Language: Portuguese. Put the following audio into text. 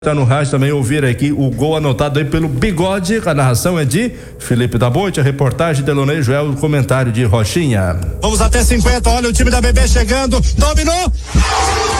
Tá no rádio também ouvir aqui o gol anotado aí pelo Bigode. A narração é de Felipe da Boite, a reportagem de Elonei Joel, o comentário de Rochinha. Vamos até 50, olha o time da BB chegando, dominou!